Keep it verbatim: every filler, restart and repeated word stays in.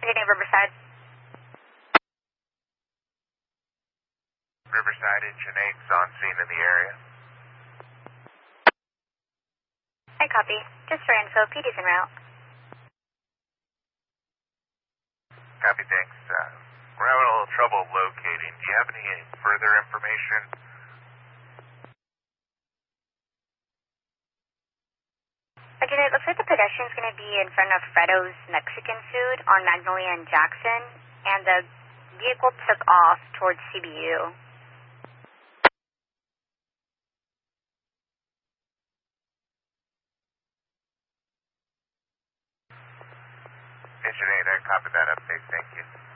hitting Riverside. Riverside, Engine eight's on scene in the area. I copy. Just for info, P D's en route. Copy, thanks. Uh, we're having a little trouble locating. Do you have any further information? Again, it looks like the pedestrian's going to be in front of Freddo's Mexican food on Magnolia and Jackson, and the vehicle took off towards C B U. Engine eight, I copied that update. Thank you.